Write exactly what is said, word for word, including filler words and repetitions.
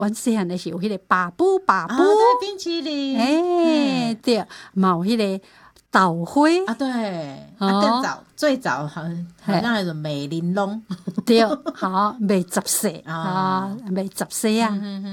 阮细汉的时候有迄个巴布巴布， 啊，对，冰淇淋， 哎、对，嘛有迄个豆花啊，对， 哦啊，更早，最早好像好像那种美玲珑， 对，好卖十岁哦啊，卖十岁啊。 嗯嗯